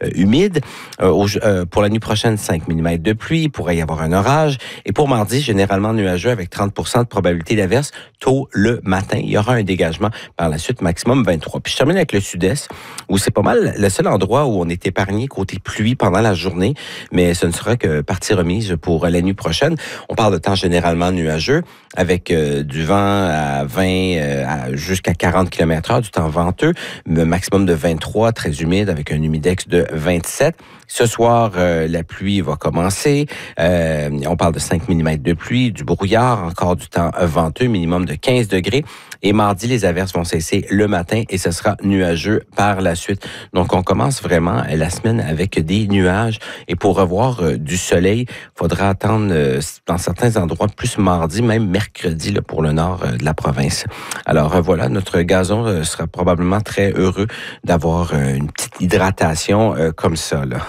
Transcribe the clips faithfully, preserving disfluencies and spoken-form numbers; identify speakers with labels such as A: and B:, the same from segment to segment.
A: euh, humide. Euh, au, euh, pour la nuit prochaine, cinq millimètres de pluie. Il pourrait y avoir un orage. Et pour mardi, généralement nuageux avec trente pour cent de probabilité d'averse tôt le matin. Il y aura un dégagement par la suite, maximum vingt-trois. Puis je termine avec le sud-est, où c'est pas mal le seul endroit où on est épargné côté pluie pendant la journée, mais ce ne sera que partie remise pour la nuit prochaine. On parle de temps généralement nuageux, avec euh, du vent à vingt euh, à jusqu'à quarante kilomètres heure, du temps venteux, le maximum de vingt-trois, très humide, avec un humidex de vingt-sept. Ce soir, euh, la pluie va commencer. Euh, on parle de cinq millimètres de pluie, du brouillard, encore du temps venteux, minimum de quinze degrés. Et mardi, les averses vont cesser le matin et ce sera nuageux par la suite. Donc, on commence vraiment la semaine avec des nuages. Et pour revoir euh, du soleil, il faudra attendre euh, dans certains endroits plus mardi, même mercredi là, pour le nord euh, de la province. Alors euh, voilà, notre gazon euh, sera probablement très heureux d'avoir euh, une petite hydratation euh, comme ça, là.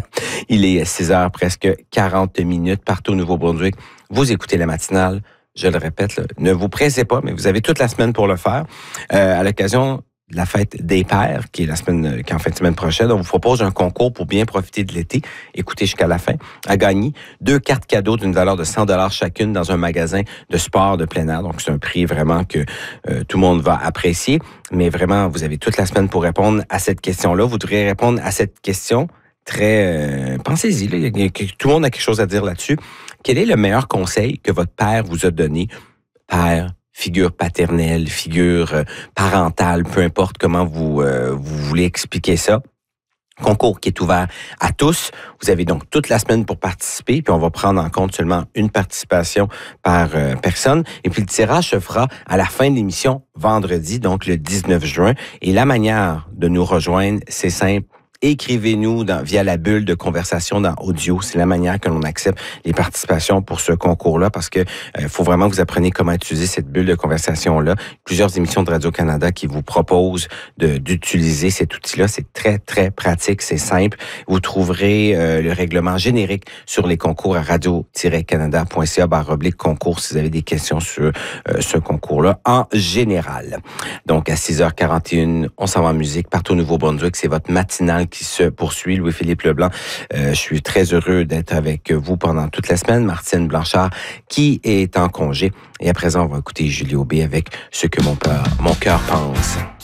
A: Il est six heures, presque quarante minutes partout au Nouveau-Brunswick. Vous écoutez la matinale. Je le répète, là, ne vous pressez pas, mais vous avez toute la semaine pour le faire. Euh, à l'occasion de la fête des pères, qui est la semaine, qui est en fin de semaine prochaine, on vous propose un concours pour bien profiter de l'été. Écoutez jusqu'à la fin. À gagner deux cartes cadeaux d'une valeur de cent dollars chacune dans un magasin de sport de plein air. Donc, c'est un prix vraiment que euh, tout le monde va apprécier. Mais vraiment, vous avez toute la semaine pour répondre à cette question-là. Vous devrez répondre à cette question très... Euh, pensez-y, là, tout le monde a quelque chose à dire là-dessus. Quel est le meilleur conseil que votre père vous a donné? Père, figure paternelle, figure euh, parentale, peu importe comment vous, euh, vous voulez expliquer ça. Concours qui est ouvert à tous. Vous avez donc toute la semaine pour participer, puis on va prendre en compte seulement une participation par euh, personne. Et puis le tirage se fera à la fin de l'émission vendredi, donc le dix-neuf juin. Et la manière de nous rejoindre, c'est simple. Écrivez-nous dans, via la bulle de conversation dans audio. C'est la manière que l'on accepte les participations pour ce concours-là parce que euh, faut vraiment que vous appreniez comment utiliser cette bulle de conversation-là. Plusieurs émissions de Radio-Canada qui vous proposent de, d'utiliser cet outil-là. C'est très, très pratique. C'est simple. Vous trouverez euh, le règlement générique sur les concours à radio tiret canada point c a barre oblique concours si vous avez des questions sur euh, ce concours-là en général. Donc, à six heures quarante et une, on s'en va en musique. Partout au Nouveau-Brunswick, c'est votre matinale qui se poursuit. Louis-Philippe Leblanc, euh, je suis très heureux d'être avec vous pendant toute la semaine. Martine Blanchard, qui est en congé. Et à présent, on va écouter Julie Aubé avec Ce que mon cœur, mon cœur pense.